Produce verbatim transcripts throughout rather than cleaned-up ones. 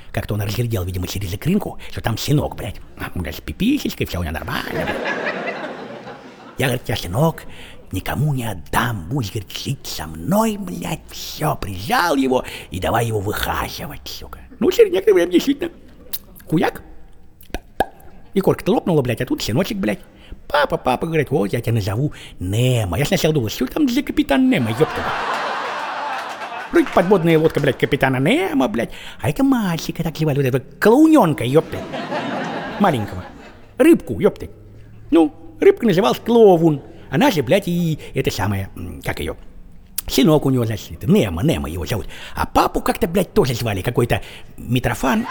Как-то он разглядел, видимо, через икринку, что там сынок, блядь. Он даже с пиписечкой, все у него нормально, блядь. Я, говорит, я, сынок, никому не отдам, будешь, говорит, жить со мной, блядь, все, прижал его и давай его выхаживать, сука. Ну, через некоторое время действительно, хуяк, и корка-то лопнула, блядь, а тут сыночек, блядь. Папа, папа, говорит, вот я тебя назову Немо. Я сначала думал, что там за капитан Немо, ёпта. Вроде подводная лодка, блядь, капитана Немо, блядь. А это мальчика так звали, вот этого клоуненка, ёпта. Маленького. Рыбку, ёпта. Ну, рыбка называлась Клоун. Она же, блядь, и это самое, как ее, сынок у него, значит, Немо, Немо его зовут. А папу как-то, блядь, тоже звали, какой-то Митрофан.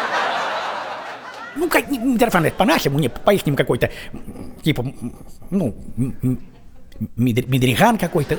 Ну, как, Митрофан, это по-нашему, не, по-ихнему какой-то, типа, ну, Медриган какой-то.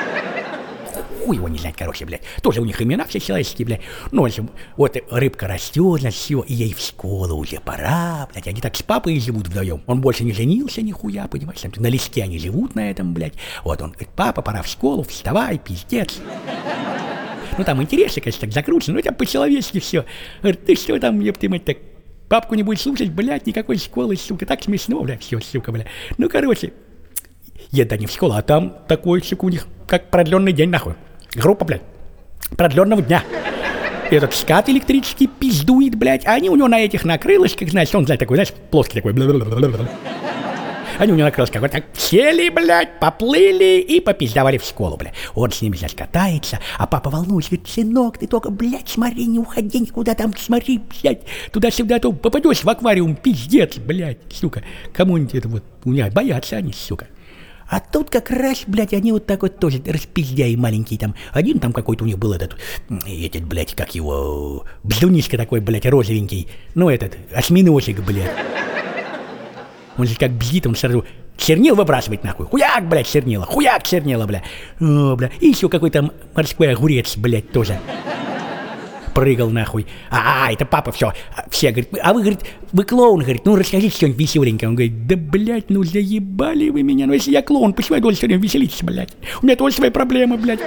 Хуй его не знать, короче, блядь. Тоже у них имена все человеческие, блядь. Ну, в общем, вот рыбка растет, значит, все, и ей в школу уже пора, блядь. Они так с папой живут вдвоем. Он больше не женился нихуя, понимаешь? Там, на леске они живут на этом, блядь. Вот он говорит, папа, пора в школу, вставай, пиздец. Ну, там интересно, конечно, так закручено, но это по-человечески все. Говорит, ты что там, еб ты мать, так папку не будет слушать, блядь, никакой школы, сука. Так смешно, блядь, все, сука, блядь. Ну, короче, едут они в школу, а там такой, сука, у них как продленный день, нахуй. Группа, блядь, продленного дня. Этот скат электрический пиздует, блядь, а они у него на этих на крылышках, знаешь, он, знаешь, такой, знаешь, плоский такой. Они у него на крылышках вот так сели, блядь, поплыли и попиздовали в школу, блядь. Он с ними, значит, катается, а папа волнуется, говорит, сынок, ты только, блядь, смотри, не уходи никуда там, смотри, блядь, туда-сюда, то попадешь в аквариум, пиздец, блядь, сука. Кому-нибудь это вот, у меня боятся они, сука. А тут как раз, блядь, они вот так вот тоже распиздяи маленькие там. Один там какой-то у них был этот, этот, блядь, как его, бздунишка такой, блядь, розовенький. Ну, этот, осьминожик, блядь. Он же как бздит, он сразу чернил выбрасывает нахуй. Хуяк, блядь, чернила, хуяк, чернила, блядь. О, блядь. И еще какой-то морской огурец, блядь, тоже. Прыгал нахуй. А, это папа, все. Все, говорит, а вы, говорит, вы клоун, говорит, ну расскажите что-нибудь веселенькое. Он говорит, да, блядь, ну заебали вы меня. Ну если я клоун, почему я должен все время веселиться, блядь? У меня тоже свои проблемы, блядь.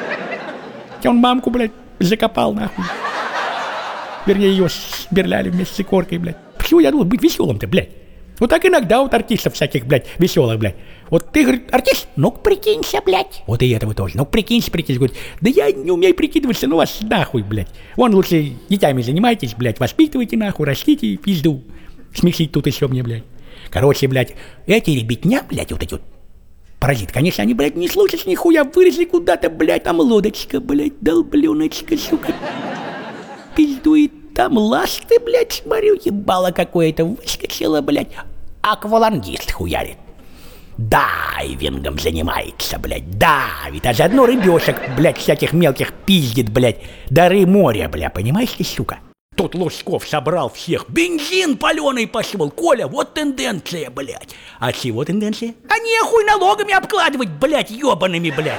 Я он мамку, блядь, закопал, нахуй. Вернее, ее сберляли вместе с икоркой, блядь. Почему я должен быть веселым-то, блядь? Вот так иногда вот артистов всяких, блядь, веселых, блядь. Вот ты, говорит, артист? Ну-ка прикинься, блядь. Вот и этого тоже. Ну-ка прикинься, прикинься. Говорит, да я не умею прикидываться, ну вас нахуй, блядь. Вон лучше детьми занимайтесь, блядь, воспитывайте нахуй, растите пизду. Смесить тут еще мне, блядь. Короче, блядь, эти ребятня, блядь, вот эти вот паразиты, конечно, они, блядь, не слушают нихуя, вылезли куда-то, блядь, там лодочка, блядь, долбленочка, сука. Пиздует. Там ласты, блядь, смотрю, ебало какое-то выскочило, блядь. Аквалангист хуярит. Дайвингом занимается, блядь, давит. А заодно рыбешек, блядь, всяких мелких пиздит, блядь. Дары моря, бля, понимаешь ты, сука? Тут Лужков собрал всех. Бензин паленый пошел. Коля, вот тенденция, блядь. А чего тенденция? А нехуй налогами обкладывать, блядь, ебаными, блядь.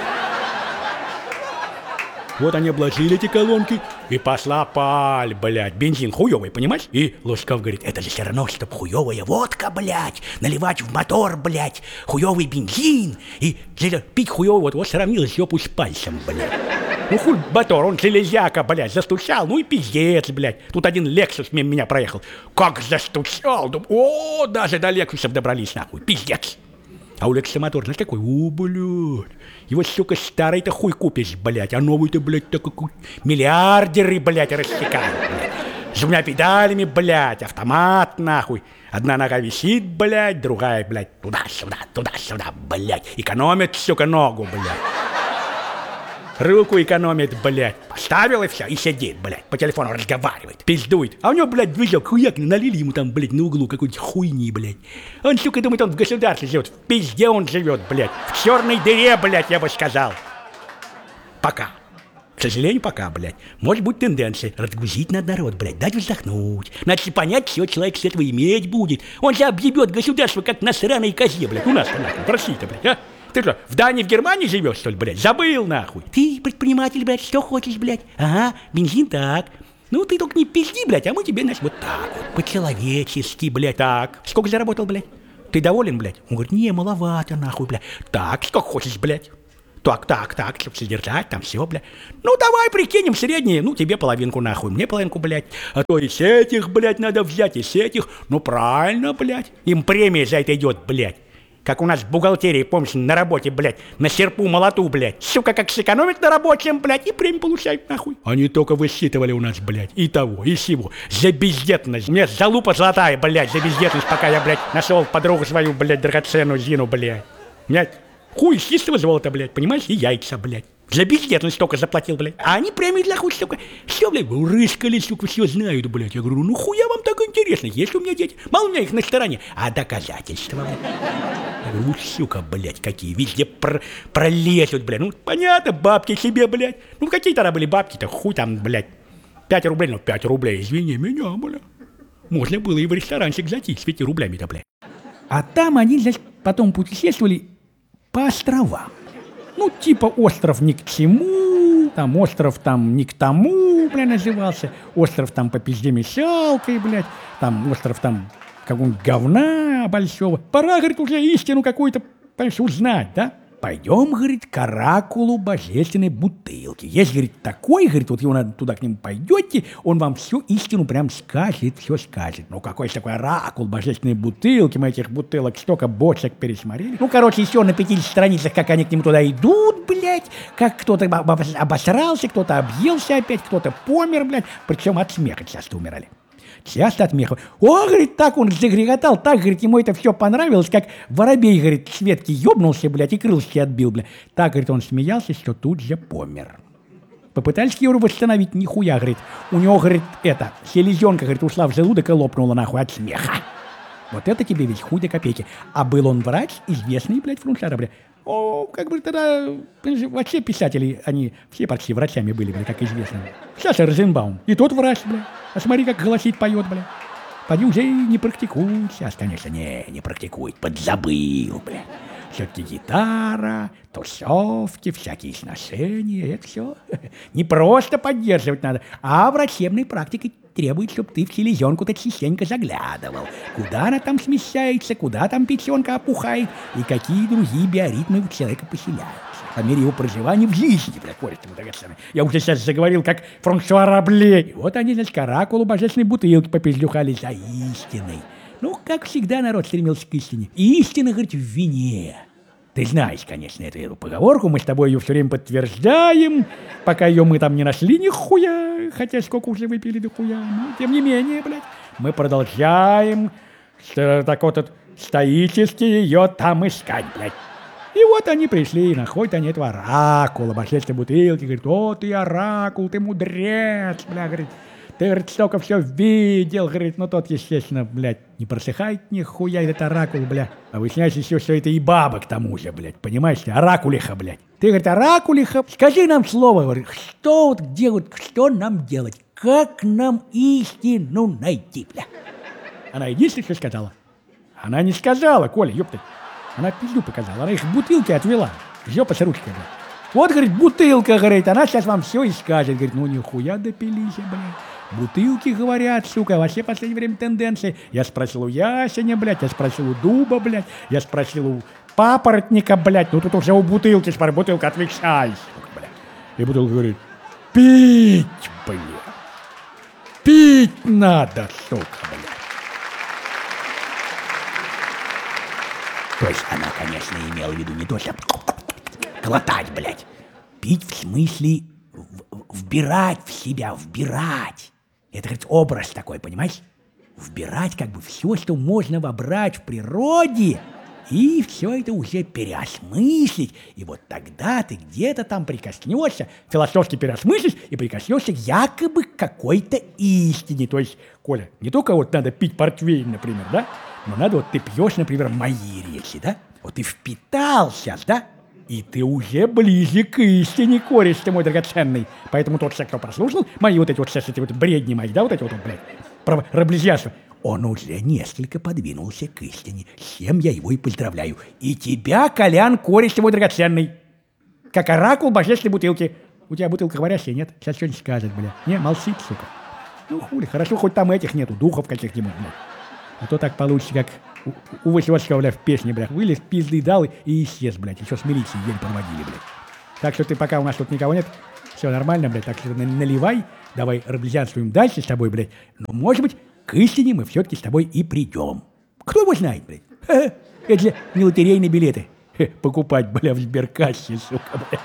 Вот они обложили эти колонки, и пошла паль, блядь, бензин хуёвый, понимаешь? И Лужков говорит, это же все равно, чтоб хуёвая водка, блядь, наливать в мотор, блядь, хуёвый бензин, и пить хуёвый, вот, вот сравнил жопу с пальцем, блядь. Ну хуй мотор, он железяка, блядь, застучал, ну и пиздец, блядь. Тут один Лексус мимо меня проехал, как застучал, думаю, о, даже до Лексусов добрались, нахуй, пиздец. А у Лекса мотор, знаешь, такой, о, блядь, его, сука, старый-то хуй купишь, блядь, а новый-то, блядь, такой, миллиардеры, блядь, рассекают, блядь, с двумя педалями, блядь, автомат, нахуй, одна нога висит, блядь, другая, блядь, туда-сюда, туда-сюда, блядь, экономит, сука, ногу, блядь. Руку экономит, блядь. Поставил и все, и сидит, блядь. По телефону разговаривает, пиздует. А у него, блядь, движок, хуяк, налили ему там, блядь, на углу какой-нибудь хуйни, блядь. Он, сука, думает, он в государстве живет. В пизде он живет, блядь. В черной дыре, блядь, я бы сказал. Пока. К сожалению, пока, блядь. Может быть тенденция. Разгрузить надо народ, блядь, дать вздохнуть. Надо понять, что человек с этого иметь будет. Он же объебет государство, как на сраной козе, блядь. У нас-то, нахуй, в России-то, блядь, а? Ты что, в Дании, в Германии живешь, что ли, блядь? Забыл, нахуй. Ты предприниматель, блядь, что хочешь, блядь? Ага, бензин так. Ну, ты только не пизди, блядь, а мы тебе, значит, вот так вот, по-человечески, блядь, так. Сколько заработал, блядь? Ты доволен, блядь? Он говорит, не, маловато, нахуй, блядь. Так, сколько хочешь, блядь? Так, так, так, чтобы содержать, там все, блядь. Ну, давай прикинем средние, ну, тебе половинку нахуй, мне половинку, блядь. А то и с этих, блядь, надо взять, и с этих. Ну, правильно, блядь. Им премия за это идет, блядь. Как у нас в бухгалтерии, помнишь, на работе, блядь, на серпу молоту, блядь. Сука, как сэкономить на рабочем, блядь, и премию получают, нахуй. Они только высчитывали у нас, блядь, и того, и сего. За бездетность. Мне залупа золотая, блядь, за бездетность, пока я, блядь, нашел подругу свою, блядь, драгоценную Зину, блядь. Меня хуй с чистого золота, блядь, понимаешь, и яйца, блядь. За бездетность столько заплатил, блядь. А они премии для хуй, сука. Все, блядь, рыскали, сука, все знают, блядь. Я говорю, ну хуя вам так интересно, есть у меня дети? Мало у меня их на стороне. А доказательства, блядь. Я говорю, ну, сука, блядь, какие, везде пр- пролезут, блядь. Ну, понятно, бабки себе, блядь. Ну, какие тогда были бабки-то, хуй там, блядь. Пять рублей, ну, пять рублей, извини меня, блядь. Можно было и в ресторанчик зайти с пяти рублями-то, блядь. А там они, значит, потом путешествовали по островам. Ну, типа остров ни к чему, там остров там ни к тому, бля, назывался, остров там по пизде мешалкой, блядь, там остров там какого-нибудь говна большого. Пора, говорит, уже истину какую-то, понимаешь, узнать, да? Пойдем, говорит, к оракулу божественной бутылки. Есть, говорит, такой, говорит, вот его надо туда к нему пойдете, он вам всю истину прям скажет, все скажет. Ну, какой же такой оракул божественной бутылки, мы этих бутылок столько бочек пересмотрели. Ну, короче, еще на пятидесяти страницах, как они к нему туда идут, блядь, как кто-то обосрался, кто-то объелся опять, кто-то помер, блядь, причем от смеха часто умирали. Часто от смеха. О, говорит, так он загреготал, так, говорит, ему это все понравилось, как воробей, говорит, с ветки ёбнулся, блядь, и крылышки отбил, блядь. Так, говорит, он смеялся, что тут же помер. Попытались его восстановить, нихуя, говорит. У него, говорит, это, селезенка, говорит, ушла в желудок и лопнула, нахуй, от смеха. Вот это тебе ведь хуй до копейки. А был он врач, известный, блядь, фруншара, блядь. О, как бы тогда, вообще писатели, они все почти врачами были, блядь, как известно. Саша Розенбаум, и тот врач, блядь. А смотри, как голосит, поет, блядь. Поди уже не практикуй, сейчас, конечно, не, не практикует, подзабыл, блядь. Все-таки гитара, тусовки, всякие сношения, это все не просто поддерживать надо, а врачебной практикой требует, чтобы ты в селезенку-то частенько заглядывал. Куда она там смещается, куда там печенка опухает, и какие другие биоритмы у человека поселяются. По мере его проживания в жизни, блядь, корень ему драгоценный. Я уже сейчас заговорил, как Франсуа Рабле. И вот они, значит, к оракулу божественной бутылки попизлюхали за истиной. Ну, как всегда, народ стремился к истине. И истина, говорит, в вине. Ты знаешь, конечно, эту, эту поговорку, мы с тобой ее все время подтверждаем, пока ее мы там не нашли нихуя, хотя сколько уже выпили дохуя, но тем не менее, блядь, мы продолжаем так вот стоически ее там искать, блядь. И вот они пришли, и находят они этого оракула, божественной бутылки, говорит, о, ты оракул, ты мудрец, бля, говорит, ты, говорит, столько все видел, говорит, ну тот, естественно, блядь, не просыхает нихуя этот оракул, бля. А выясняется еще, что это и баба к тому же, блядь, понимаешь, оракулиха, блядь. Ты, говорит, оракулиха, скажи нам слово, говорит, что вот, где вот, что нам делать, как нам истину найти, бля. Она единственное, что сказала. Она не сказала, Коля, ёпта. Она пизду показала, она их в бутылке отвела, жопа с ручкой, блядь. Вот, говорит, бутылка, говорит, она сейчас вам все и скажет, говорит, ну нихуя допились, блядь. Бутылки, говорят, сука, вообще в последнее время тенденции. Я спросил у ясеня, блядь, я спросил у дуба, блядь, я спросил у папоротника, блядь, ну тут уже у бутылки, спор, бутылка, отвечай, сука, блядь. И бутылка говорит, пить, блядь, пить надо, сука, блядь. То есть она, конечно, имела в виду не то, что глотать, блядь. Пить в смысле в- вбирать в себя, вбирать. Это, говорит, образ такой, понимаешь? Вбирать как бы все, что можно вобрать в природе, и все это уже переосмыслить. И вот тогда ты где-то там прикоснешься, философски переосмыслишь и прикоснешься якобы к какой-то истине. То есть, Коля, не только вот надо пить портвейн, например, да? Но надо вот ты пьешь, например, мои речи, да? Вот ты впитал сейчас, да? И ты уже ближе к истине, кореш ты мой драгоценный. Поэтому тот человек, кто прослушал мои вот эти вот сейчас эти вот бредни мои, да, вот эти вот, блядь, про раблезианство, он уже несколько подвинулся к истине. С чем я его и поздравляю. И тебя, Колян, кореш ты мой драгоценный. Как оракул божественной бутылки. У тебя бутылка говорящая, нет? Сейчас что-нибудь скажет, бля. Не, молчит, сука. Ну, хули, хорошо, хоть там этих нету, духов каких-нибудь, блядь. А то так получится, как у, у Василевского, бля, в песне, бля. Вылез, пизды дал и исчез, блядь. Еще с милицией еле проводили, блядь. Так что ты пока у нас тут никого нет, все нормально, блядь, так что наливай, давай рублизянствуем дальше с тобой, блядь. Но, может быть, к истине мы все-таки с тобой и придем. Кто его знает, блядь? Ха-ха. Это же не лотерейные билеты. Ха, покупать, бля, в сберкассе, сука, бля.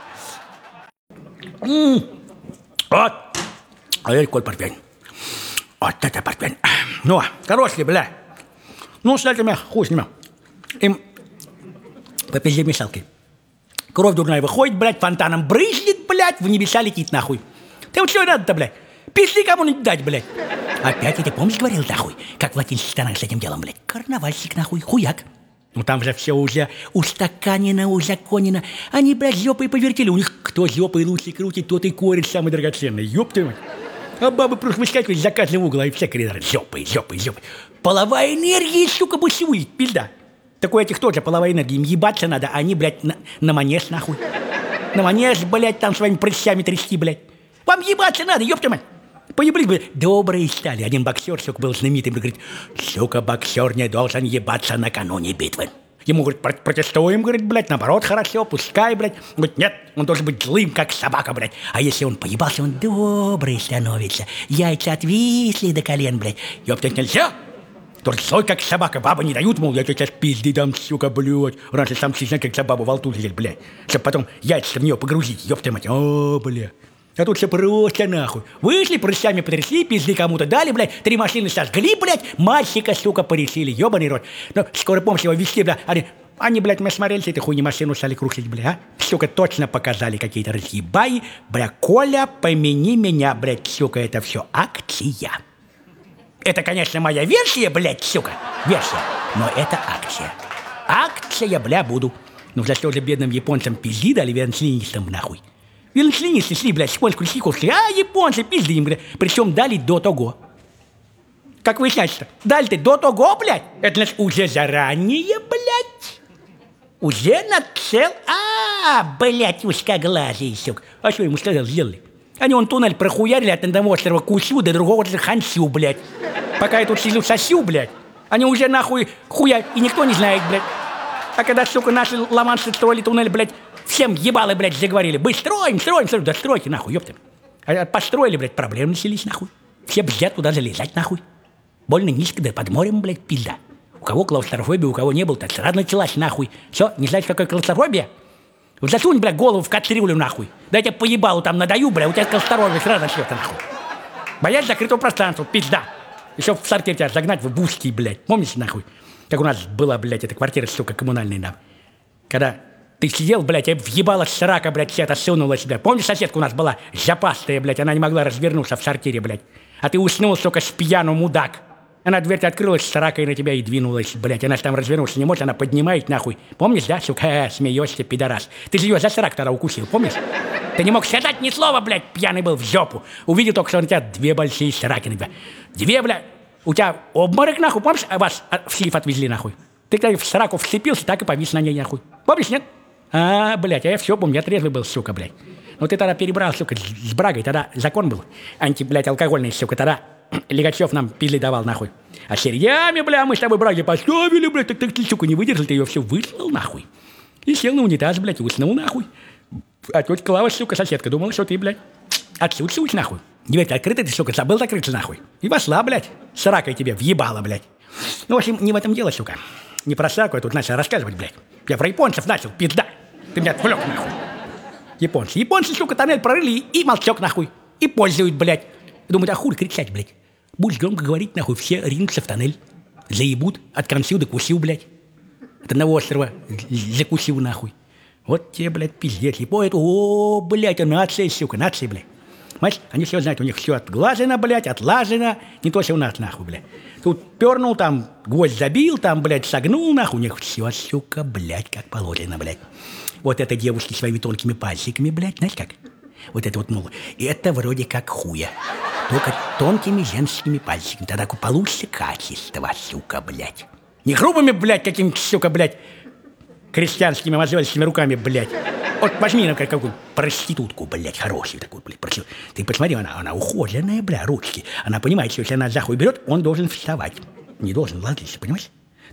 М-м. Вот. А это какой портвейн. Вот это портвейн. Ну, хороший, бля. Ну, с этими, хуй с ними. Им по пизде мешалкой. Кровь дурная выходит, блядь, фонтаном брызжет, блядь, в небеса летит, нахуй. Ты вот что надо-то, блядь? Пизды кому-нибудь дать, блядь. Опять я тебе, помнишь, говорил, нахуй, как в латинских странах с этим делом, блядь? Карнавальщик, нахуй, хуяк. Ну там же все уже устаканено, узаконено. Они, блядь, жопой повертели. У них кто жопой лучше крутит, тот и корень самый драгоценный. Ёб твою мать. А бабы просто выскакивают за каждого угла и все коридоры. Жопой, жопой, жопой. Половая энергия, сука, бушует, пизда. Такой этих тоже половая энергия. Им ебаться надо, а они, блядь, на, на манеж, нахуй. На манеж, блядь, там своими прыщами трясти, блядь. Вам ебаться надо, ёб твою мать. Поеблись, блядь. Добрые стали. Один боксер, сука, был знаменитый, говорит, сука, боксер не должен ебаться накануне битвы. Ему, говорит, протестуем, говорит, блядь, наоборот, хорошо, пускай, блядь. Говорит, нет, он должен быть злым, как собака, блядь. А если он поебался, он добрый становится. Яйца отвисли до колен, блядь. Ёптать нельзя. Тоже злой, как собака. Бабы не дают, мол, я тебе сейчас пизды дам, сука, блядь. Раньше сам честно, как за бабу во рту лезет, блядь. Чтоб потом яйца в нее погрузить, ёптать мать. О, блядь. А тут все просто нахуй. Вышли, прыщами потрясли, пизды кому-то дали, блядь. Три машины сожгли, блядь. Мальчика, сука, порешили. Ёбаный рот. Ну, скоро помощь его везти, блядь. Они, они, блядь, мы смотрели, этой хуйни машину стали крушить, блядь, а? Сука, точно показали какие-то разъебаи. Бля, Коля, помяни меня, блядь, сука, это все акция. Это, конечно, моя версия, блядь, сука. Версия. Но это акция. Акция, бля, буду. Ну, за что же бедным японцам пизди дали, венцлинистам, нахуй. Венцлинисты шли, блядь, сколько стихов шли, а японцы пизды им, блядь. Причем дали до того. Как выясняется-то? Дали-то до того, блядь. Это, значит, уже заранее, блядь. Уже нацел... А, блядь, узкоглазый, сука. А что ему сказал, сделали? Они вон туннель прохуярили от одного острова Кусю до другого острова Хансю, блядь. Пока я тут сижу сосю, блядь. Они уже нахуй хуя, и никто не знает, блядь. А когда, сука, наши ламанцы строили туннель, блядь, всем ебалы, блядь, заговорили. Мы строим, строим, строим. Да стройте, нахуй, ёпта. А построили, блядь, проблемы начались, нахуй. Все бздят туда залезать, нахуй. Больно низко, да под морем, блядь, пизда. У кого клаустрофобия, у кого не было, так сразу началась, нахуй. Все, не знаете, какая клаустрофобия? Засунь, блядь, голову в кастрюлю, нахуй. Да я тебе по ебалу там надаю, блядь, у тебя клаустрофобия сразу начнется, нахуй. Боясь закрытого пространства, пизда. Еще в сарке тебя загнать в узкий, блядь. Помните, нахуй? Как у нас была, блядь, эта квартира, сука, коммунальная, нахуй. Когда ты сидел, блядь, я въебала срака, блядь, вся это сунула сюда. Помнишь, соседка у нас была запастая, блядь, она не могла развернуться в сортире, блядь. А ты уснул, сука, с пьяну, мудак. Она дверь-то открылась, сракой на тебя и двинулась, блядь. Она там развернуться не может, она поднимает, нахуй. Помнишь, да, сука, э, смеешься, пидорас. Ты же ее за срак тогда укусил, помнишь? Ты не мог сказать ни слова, блядь, пьяный был в жопу. Увидел только, что на тебя две большие сраки на тебя. Две, блядь. У тебя обморок, нахуй, помнишь, а вас в сейф отвезли, нахуй. Ты когда в сраку вцепился, так и повис на ней, нахуй. Помнишь, нет? А, блядь, а я все помню, я трезвый был, сука, блядь. Ну ты тогда перебрал, сука, с брагой, тогда закон был. Анти, блядь, алкогольный, сука, тогда Легачев нам пизли давал, нахуй. А серьями, бля, мы с тобой браги поставили, блядь, так, так ты, сука, не выдержал, ты ее все выслал, нахуй. И сел на унитаз, блядь, и уснул, нахуй. А тетя Клава, сука, соседка, думала, что ты, блядь, отсутствуешь, нахуй. Дверь-то открыта, ты, сука, забыл закрыться, нахуй. И вошла, блядь, с ракой тебе въебала, блядь. Ну, в общем, не в этом дело, сука. Не про сраку я тут начал рассказывать, блядь. Я про японцев начал, пизда. Ты меня отвлек, нахуй. Японцы. Японцы, сука, тоннель прорыли и молчок, нахуй. И пользуют, блядь. Думают, а хуй кричать, блядь. Будешь громко говорить, нахуй, все ринутся в тоннель. Заебут от консю до кусю, блядь. От одного острова закусил, нахуй. Вот тебе, блядь, пиздец. И поэт, о, блядь, а нация, сука, нация, блядь. Понимаешь, они все знают, у них все отглажено, блядь, отлажено. Не то, что у нас, нахуй, блядь. Тут пернул, там гвоздь забил, там, блядь, согнул, нахуй. У них все, сука, блядь, как положено, блядь. Вот это девушки своими тонкими пальчиками, блядь, знаешь как? Вот это вот, мол, это вроде как хуя. Только тонкими женскими пальчиками. Тогда получится качество, сука, блядь. Не грубыми, блядь, какими-то, сука, блядь, крестьянскими мозольскими руками, блядь. Вот возьми, ну, какую проститутку, блядь, хорошую такую, блядь, проститутку. Ты посмотри, она, она ухоженная, бля, ручки. Она понимает, что если она за хуй берет, он должен вставать. Не должен ложиться, понимаешь?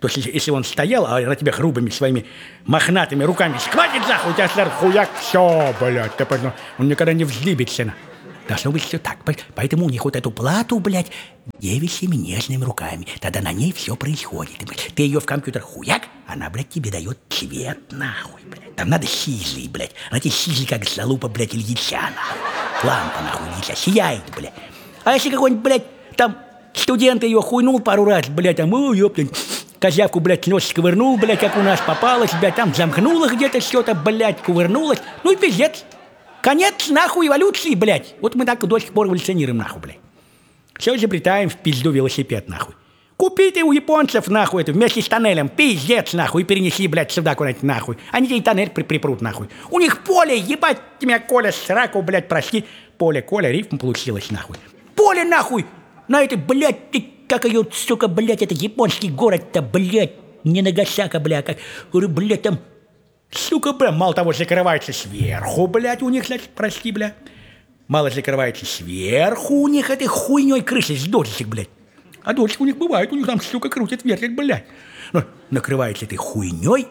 То есть, если, если он стоял, а на тебя грубыми своими мохнатыми руками схватит нахуй, у тебя сразу хуяк, все, блядь, ты понял, он никогда не вздыбится. Должно быть все так. Поэтому у них вот эту плату, блядь, девичьими нежными руками. Тогда на ней все происходит. Ты ее в компьютер хуяк, она, блядь, тебе дает цвет, нахуй, блядь. Там надо сизлый, блядь. Она тебе сизлый, как залупа, блядь, Ильича, нахуй. Лампа, нахуй, Ильича, сияет, блядь. А если какой-нибудь, блядь, там студент ее хуйнул пару раз, блядь, там, ой, ёптань, козявку, блядь, нос сковырнул, блядь, как у нас попалась, блядь, там замкнула где-то что-то, блядь, кувырнулась. Ну и пиздец. Конец, нахуй, эволюции, блядь. Вот мы так до сих пор эволюционируем, нахуй, блядь. Все изобретаем в пизду велосипед, нахуй. Купи ты у японцев, нахуй, это вместе с тоннелем. Пиздец, нахуй, и перенеси, блядь, сюда куда-нибудь, нахуй. Они тебе тоннель при припрут, нахуй. У них поле, ебать тебя, Коля, сраку, блядь, прости. Поле, Коля, рифм получилось, нахуй. Поле, нахуй, на этой, блядь, ты, как ее, сука, блядь, это японский город-то, блядь, не Нагасака, блядь, как, говорю, блядь, там... Сука, бля, мало того, закрывается сверху, блядь, у них, значит, прости, бля. Мало закрывается сверху у них этой хуйней крыши с дождичек, блядь. А дождик у них бывает, у них там, сука, крутит, вертит, блядь. Ну, накрывается этой хуйней.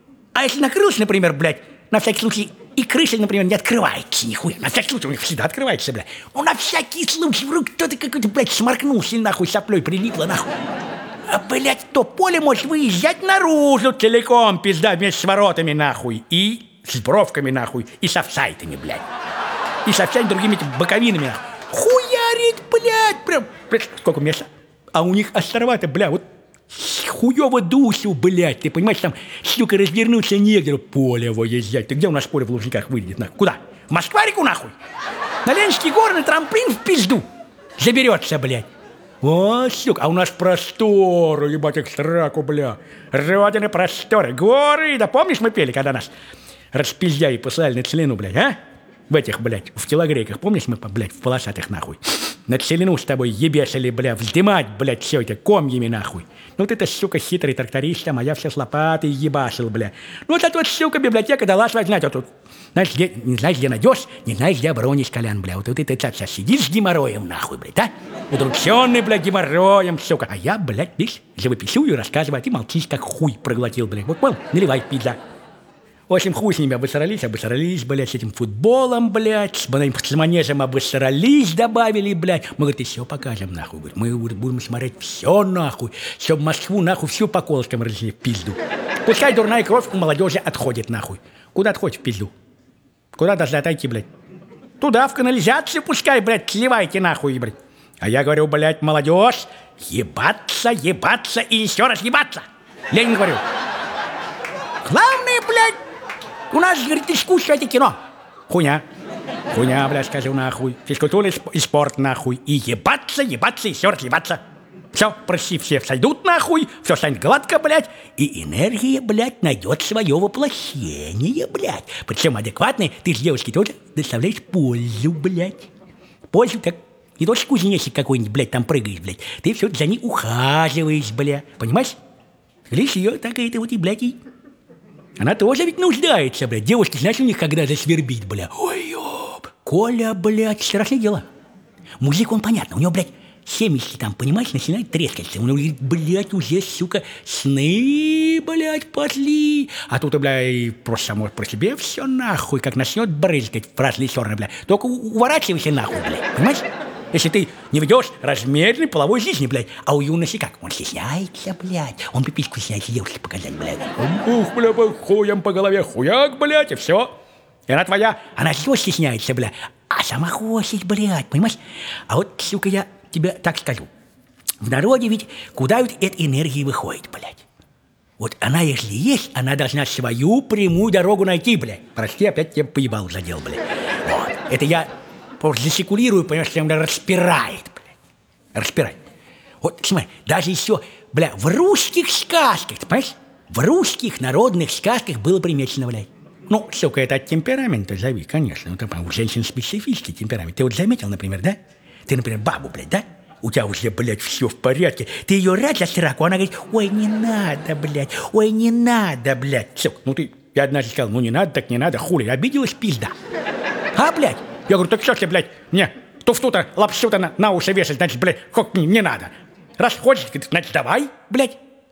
А если накрылся, например, блядь, на всякий случай, и крыша, например, не открывается нихуя. На всякий случай у них всегда открывается, блядь. Ну, на всякий случай, вдруг кто-то какой-то, блядь, сморкнулся, нахуй, соплей прилипло, нахуй. А, блядь, то поле можешь выезжать наружу целиком, пизда, вместе с воротами, нахуй. И с бровками, нахуй. И с офсайтами, блядь. И со всякими другими этими боковинами, нахуй. Хуярит, блядь, прям, блядь, сколько места. А у них островато, бля, вот хуёво дусю, блядь. Ты понимаешь, там, сука, развернуться негде. Поле выезжать. Ты где у нас поле в Лужниках выйдет, нахуй? Куда? В Москварику, нахуй? На Ленинский город на трамплин в пизду заберется, блядь. О, сука, а у нас просторы, ебать, их сраку, бля. Родины просторы, горы. Да помнишь, мы пели, когда нас распиздяи послали на целину, блядь, а? В этих, блядь, в телогрейках, помнишь, мы, блядь, в полосатых, нахуй? На целину с тобой ебесили, бля, вздымать, блядь, все это комьями, нахуй. Ну ты-то, сука, хитрый тракторист, а я все с лопатой ебашил, бля. Ну вот эта вот, сука, библиотека дала свать, знаете, вот тут. Знаешь, где, не знаешь, где найдешь, не знаешь, где оборонишь, Колян, бля. Вот, вот ты так сейчас сидишь с геморроем, нахуй, блядь, а? Удрученный, блядь, геморроем, сука. А я, блядь, видишь, живописую и рассказываю, а ты молчишь, как хуй проглотил, блядь. Вот, понял, наливай, пизда. В общем, хуй с ними обосрались, обосрались, блядь, с этим футболом, блядь, с, с манежем обосрались, добавили, блядь. Мы, говорит, и все покажем, нахуй, говорит. Мы будем смотреть все, нахуй, чтобы Москву, нахуй, всю по колышкам разлили в пизду. Пускай дурная кровь у молодежи отходит, нахуй. Куда отходит в пизду? Куда должны отойти, блядь? Туда, в канализацию пускай, блядь, сливайте, нахуй, блядь. А я говорю, блядь, молодежь, ебаться, ебаться и еще раз ебаться. Ленин говорю. Главное, блядь, у нас, говорит, искусство это кино. Хуйня. Хуйня, блядь, скажу, нахуй. Физкультура и спорт, нахуй. И ебаться, ебаться, еще раз ебаться. Все, прости, все сойдут, нахуй. Все станет гладко, блядь. И энергия, блядь, найдет свое воплощение, блядь. Причем адекватной ты с девушки тоже доставляешь пользу, блядь. Пользу, как не то, что кузнечик какой-нибудь, блядь, там прыгаешь, блядь. Ты все за ней ухаживаешь, блядь. Понимаешь? Лишь ее так и это вот и, блядь, и... Она тоже ведь нуждается, блядь. Девушки, знаешь, у них когда засвербить, блядь. Ой, ёб. Коля, блядь, страшное дело. Мужик, он понятно, у него, блядь, семечки там, понимаешь, начинает трескаться. У него, блядь, уже, сука, сны, блядь, пошли. А тут, блядь, просто само про себе все нахуй, как начнет брызгать в разные стороны, блядь. Только уворачивайся нахуй, блядь, понимаешь? Если ты не ведешь размеренной половой жизни, блядь. А у юности как? Он стесняется, блядь. Он пипиську стесняется девушке показать, блядь. Ух, бля, хуем по голове, хуяк, блядь, и все. И она твоя, она все стесняется, блядь. А сама хочет, блядь, понимаешь? А вот, сука, я тебе так скажу. В народе ведь куда ведь эта энергия выходит, блядь? Вот она, если есть, она должна свою прямую дорогу найти, блядь. Прости, опять тебе поебал задел, блядь. Вот. Это я... Просто засекулирую, понимаешь, что меня распирает, блядь. Распирает. Вот, смотри, даже еще, бля, в русских сказках, ты понимаешь? В русских народных сказках было примечено, блядь. Ну, сука, это от темперамента зови, конечно. Ну, там у женщин специфический темперамент. Ты вот заметил, например, да? Ты, например, бабу, блядь, да? У тебя уже, блядь, все в порядке. Ты ее рад за сраку, она говорит, ой, не надо, блядь, ой, не надо, блядь. Сука, ну ты, я однажды сказал, ну не надо, так не надо, хули, обиделась, пизда. А, блядь? Я говорю, так что ж, блядь, мне туфту-то, лапшу-то на, на уши вешать, значит, блядь, как не, не надо. Раз хочешь, значит, давай, блядь.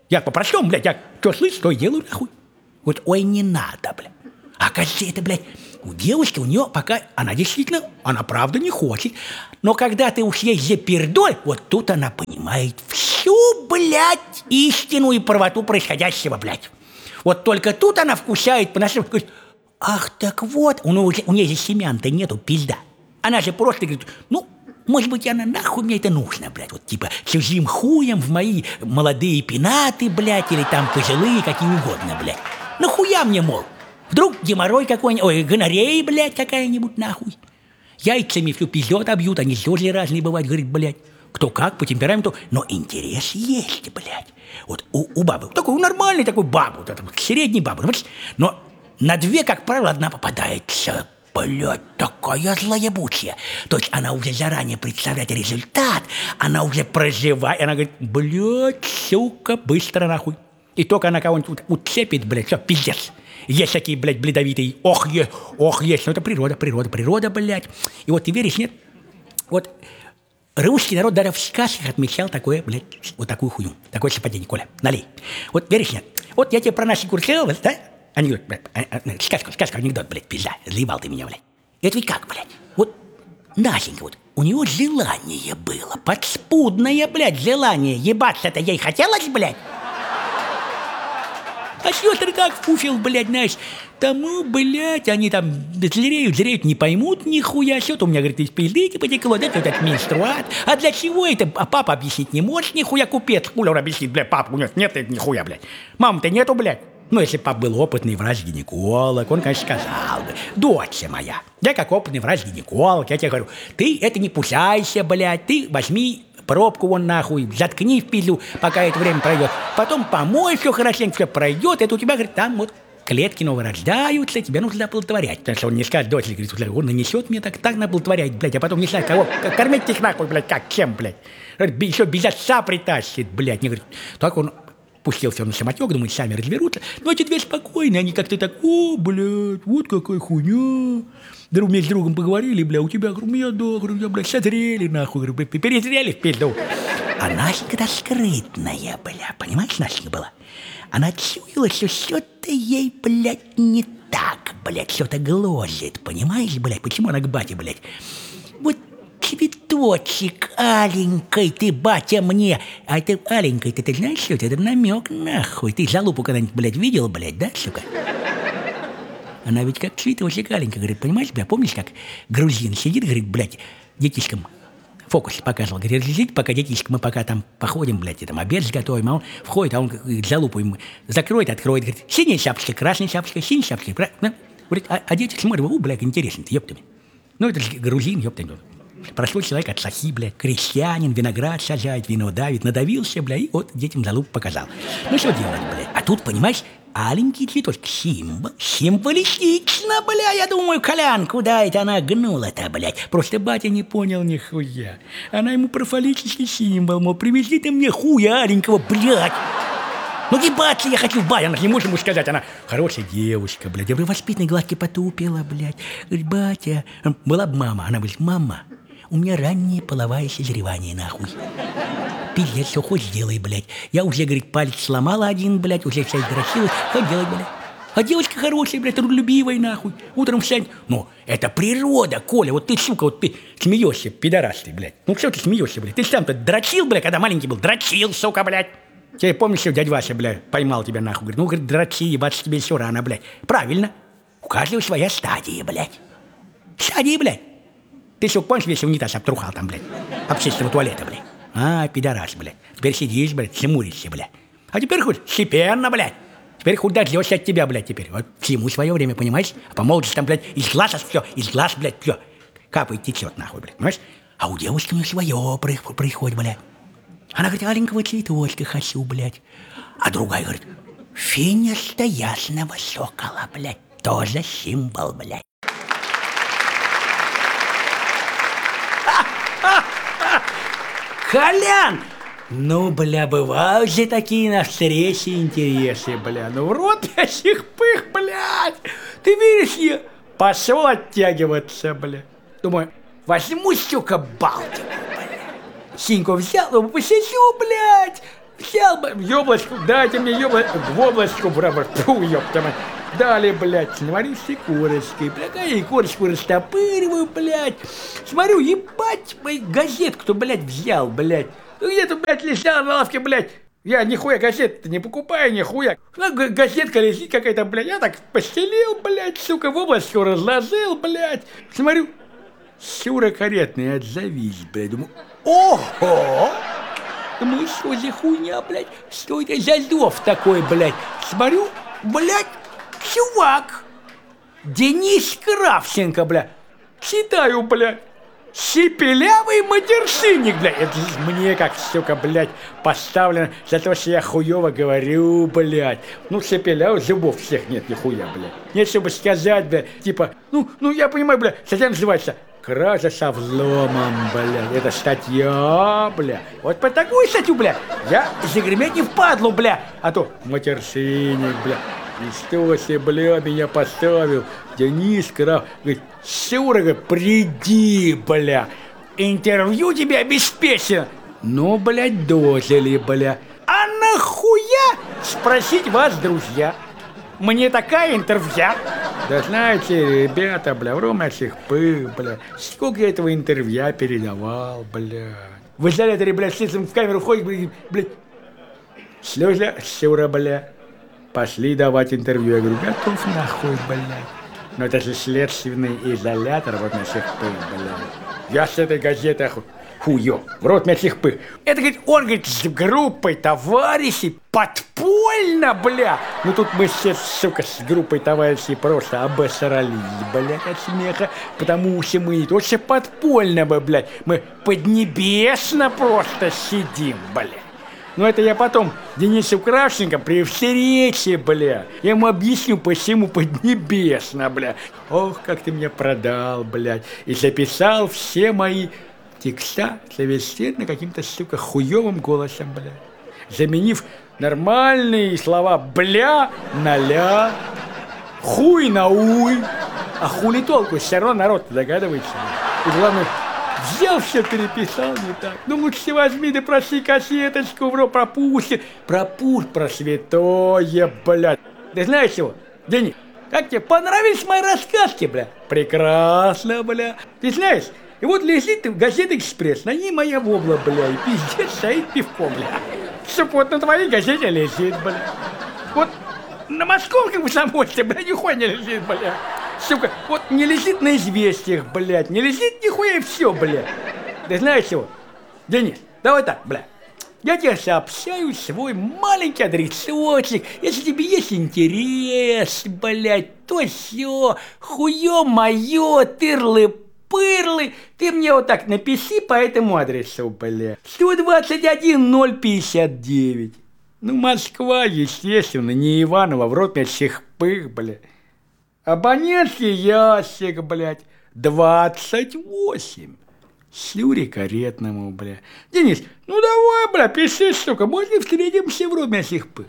Я по-простому, блядь, я что слышу, то и делаю, нахуй. Вот, ой, не надо, блядь. Оказывается, это, блядь, у девушки, у нее пока, она действительно, она правда не хочет. Но когда ты уж ей запердоль, вот тут она понимает всю, блядь, истину и правоту происходящего, блядь. Вот только тут она вкушает по-нашему, говорит, ах, так вот, у, у, у нее же семян-то нету, пизда. Она же просто говорит, ну, может быть, она нахуй мне это нужно, блядь, вот типа чужим хуем в мои молодые пенаты, блядь, или там пожилые, какие угодно, блядь. Нахуя мне, мол? Вдруг геморрой какой-нибудь, ой, гонорея, блядь, какая-нибудь, нахуй. Яйцами всю пиздет обьют, они тоже разные бывают, говорит, блядь. Кто как, по темпераменту, но интерес есть, блядь. Вот у, у бабы, такой, у нормальной такой бабы, вот, вот, средней бабы, но на две, как правило, одна попадается, блядь, такая злоебучая. То есть она уже заранее представляет результат, она уже проживает, она говорит, блядь, сука, быстро нахуй. И только она кого-нибудь уцепит, блядь, все, пиздец. Есть такие, блядь, бледовитые, ох, есть, ох, есть, ну это природа, природа, природа, блядь. И вот ты веришь, нет? Вот русский народ даже в сказках отмечал такое, блядь, вот такую хуйню, такое совпадение, Коля, налей. Вот веришь, нет? Вот я тебе про наши курсы, да? Анекдот, блядь, сказку, сказку, анекдот, блядь, пизда, заебал ты меня, блядь. Это ведь как, блядь, вот Настенька, вот, у него желание было, подспудное, блядь, желание, ебаться-то ей хотелось, блядь? А сестры как вкуфил, блядь, знаешь, тому, блядь, они там злереют, злереют, не поймут нихуя, что-то у меня, говорит, из пизды потекло, да, вот этот менструат. А для чего это? А папа объяснить не может, нихуя, купец, хуля он объяснит, блядь, папа, у него нет, нет, нихуя, блядь. Мамы-то нету, блядь. Ну, если пап был опытный врач-гинеколог, он, конечно, сказал бы, дочь моя, я как опытный врач-гинеколог, я тебе говорю, ты это не пусайся, блядь, ты возьми пробку вон нахуй, заткни в пизду, пока это время пройдет. Потом помой все хорошенько, все пройдет. Это у тебя, говорит, там вот клетки новые рождаются, тебе нужно оплодотворять. Потому что он не скажет, дочь, говорит, он нанесет мне так, так оплодотворять, блядь, а потом не знаю, кого, кормить их нахуй, блядь, как, чем, блядь. Еще без отца притащит, блядь. Не говорит, так он пустился на самотек, думает, сами разберутся. Но эти две спокойные, они как-то так, о, блядь, вот какая хуйня. Друг вместе с другом поговорили, бля, у тебя, говорю, у меня, да, говорю, я, блядь, созрели, нахуй, говорю, блядь, перезрели в пизду. А Настенька-то скрытная, бля, понимаешь, Настенька была? Она чуяла, что что-то ей, блядь, не так, блядь, что-то гложет, понимаешь, блядь, почему она к бате, блядь? Вот цветочек аленький ты, батя, мне. А это аленький-то, ты знаешь, что это? Это намек, нахуй. Ты залупу когда-нибудь, блядь, видел, блядь, да, сука? Она ведь как цветочек аленький, говорит, понимаешь, бля, помнишь, как грузин сидит, говорит, блядь, детишкам фокус показывал, говорит, сидит, пока детишки, мы пока там походим, блядь, и там обед сготовим, а он входит, а он залупу ему закроет, откроет, говорит, синяя шапочка, красная шапочка, синяя шапочка, красная. Говорит, а, а дети смотрят, о, блядь, интересно, ёптами. Ну, это же грузин, ёптами. Простой человек от сахи, блядь, крестьянин, виноград сажает, вино давит, надавился, блядь, и вот детям залупу показал. Ну, что делать, блядь? А тут, понимаешь, аленький цветочек, символ, символистично, бля, я думаю, Колян, куда это она гнула-то, блядь? Просто батя не понял нихуя. Она ему про фаллический символ, мол, привези ты мне хуя аленького, блядь. Ну, ебаться я хочу, батя, она не может ему сказать, она хорошая девушка, блядь, я бы воспитанной гладки потупила, блядь. Говорит, батя, была бы мама, она говорит, мама, у меня раннее половое созревание, нахуй. Пиздец, все хоть сделай, блядь. Я уже, говорит, палец сломала один, блядь, уже вся износилась. Хоть делай, блядь. А девочка хорошая, блядь, трудолюбивая, нахуй. Утром встань. Ну, это природа, Коля. Вот ты, сука, вот ты смеешься, пидорас ты, блядь. Ну, что ты смеешься, блядь? Ты сам-то дрочил, блядь, когда маленький был. Дрочил, сука, блядь. Тебе помнишь, что дядя Вася, блядь, поймал тебя, нахуй. Говорит, ну, говорит, дрочи, ебаться тебе еще рано, блядь. Правильно. У каждого своя стадия, блядь. Стадия, блядь. Ты, сука, помнишь, весь унитаз обтрухал там, блядь, общественного туалета, блядь. А, пидорас, блядь. Теперь сидишь, блядь, хмуришься, блядь. А теперь хоть степенно, блядь. Теперь хоть дождешься от тебя, блядь, теперь. Вот всему свое время, понимаешь? А по молодости там, блядь, из глаз все, из глаз, блядь, все. Капает, течет, нахуй, блядь, понимаешь? А у девушки у нее свое происходит, блядь. Она говорит, аленького цветочка хочу, блядь. А другая говорит, финиста ясного сокола, блядь. Тоже символ, блядь. Колян! Ну, бля, бывают же такие на встрече интересы, бля. Ну, в рот я сих пых, блядь. Ты видишь, я пошел оттягиваться, бля. Думаю, возьму, сука, Балтику, бля. Синьку взял, посижу, блядь. Взял бы ёблочку, дайте мне ёблочку, в облачку, браво, фу, ёпта мать. Дали, блядь, смотрю, с икорочкой, бля, я икорочку растопыриваю, блядь. Смотрю, ебать, газетку-то, блядь, взял, блядь. Ну где-то, блядь, лежал на лавке, блядь. Я нихуя газет-то не покупаю, нихуя. Ну, газетка лежит какая-то, блядь. Я так постелил, блядь, сука, в облачку разложил, блядь. Смотрю, Сюра каретные отзовись, блядь. Думаю, ого! Думаю, что за хуйня, блядь? Что это за зов такой, блядь? Смотрю, блядь, чувак. Денис Кравченко, блядь. Читаю, блядь. Сипелявый матершинник, блядь. Это мне, как, сука, блядь, поставлено за то, что я хуёво говорю, блядь. Ну, сипелявый, зубов всех нет, нихуя, блядь. Нет, чтобы сказать, блядь, типа, ну, ну, я понимаю, блядь, статья называется «Кража со взломом», блядь. Это статья, блядь. Вот по такую статью, блядь, я загреметь не впадлу, блядь. А то матершинник, блядь. И что себе, бля, меня поставил Денис Крав. Говорит, Сюра, говорит, приди, бля. Интервью тебе обеспечено. Ну, блядь, дожили, бля. А нахуя спросить вас, друзья? Мне такая интервью. Да знаете, ребята, бля, в ромашек пых, бля. Сколько я этого интервью передавал, бля. В изоляторе, бля, в камеру ходит, блядь. Слеза, Сюра, бля. Пошли давать интервью. Я говорю, готов нахуй, блядь. Но это же следственный изолятор, вот на всех пых, блядь. Я с этой газетой оху... Хуё, в рот на всех пых. Это, говорит, он, говорит, с группой товарищей подпольно, бля. Ну тут мы все, сука, с группой товарищей просто обосрались, блядь, от смеха. Потому что мы не то, что подпольно бы, блядь, мы поднебесно просто сидим, блядь. Но это я потом Денису Кравченко при встрече, бля. Я ему объясню, почему поднебесно, бля. Ох, как ты меня продал, блядь. И записал все мои текста совершенно каким-то, сука, хуёвым голосом, бля. Заменив нормальные слова «бля» на «ля», «хуй» на «уй». А хули толку, все равно народ догадывается. И главное, взял все, переписал не так. Ну лучше возьми, да проси кассеточку, вро, пропусти. Пропусти про святое, блядь. Ты знаешь его, Денис, как тебе понравились мои рассказки, бля? Прекрасно, бля. Ты знаешь, и вот лежит газета «Экспресс», на ней моя вобла, бля, и пиздец стоит пивко, бля. Чтоб вот на твоей газете лежит, бля. Вот на московском комсомольстве, бля, нихуя не лежит, бля. Сука, вот не лежит на известиях, блядь, не лежит нихуя и все, блядь. Ты знаешь чего? Денис, давай так, блядь. Я тебе сообщаю свой маленький адресочек. Если тебе есть интерес, блядь, то все, хуё моё, тырлы-пырлы, ты мне вот так напиши по этому адресу, блядь. сто двадцать один ноль пятьдесят девять. Ну, Москва, естественно, не Иваново, в рот на всех пых, блядь. Абонентский ящик, блядь, двадцать восемь. Сюре каретному, бля. Денис, ну давай, бля, пиши, сука, можно встретимся в роме сих пых.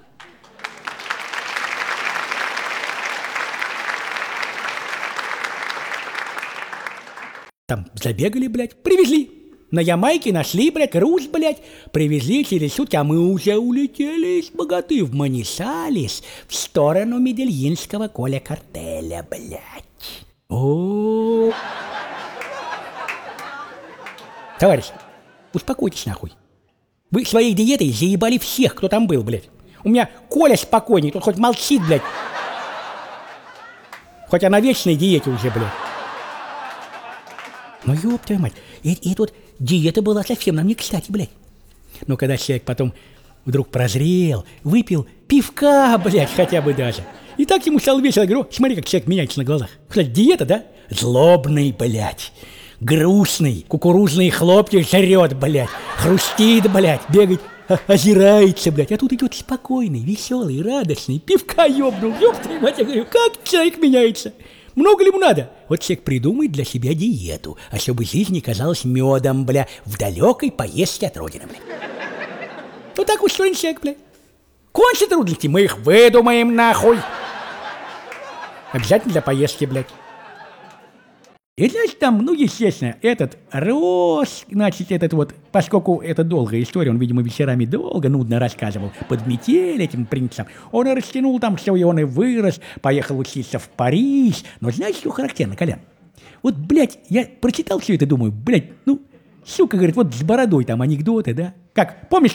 Там забегали, блядь, привезли. На Ямайке нашли, блядь, груз, блядь, привезли через сутки, а мы уже улетели из Богаты в Манисалес в сторону медельинского коля-картеля, блядь. О, товарищ, успокойтесь нахуй. Вы своей диетой заебали всех, кто там был, блядь. У меня Коля спокойней, тут хоть молчит, блядь. Хоть она вечной диете уже, блядь. Ну ёб твою мать, и, и тут диета была совсем нам не кстати, блядь. Но когда человек потом вдруг прозрел, выпил пивка, блядь, хотя бы даже. И так ему стало весело. Я говорю, смотри, как человек меняется на глазах. Кстати, диета, да? Злобный, блядь. Грустный, кукурузные хлопья жрет, блядь. Хрустит, блядь, бегает, озирается, блядь. А тут идет спокойный, веселый, радостный. Пивка ёбнул, ёб твою мать. Я говорю, как человек меняется? Много ли ему надо? Вот человек придумает для себя диету, а чтобы жизнь не казалась медом, бля, в далекой поездке от родины, бля. Вот так устроен человек, бля. Кончат трудности, мы их выдумаем, нахуй. Обязательно для поездки, блядь. И, значит, там, ну, естественно, этот рос, значит, этот вот, поскольку это долгая история, он, видимо, вечерами долго, нудно рассказывал под метель этим принцам, он и растянул там все, и он и вырос, поехал учиться в Париж. Но знаешь, что характерно, Колян? Вот, блядь, я прочитал все это, думаю, блядь, ну, сука, говорит, вот с бородой там анекдоты, да? Как, помнишь,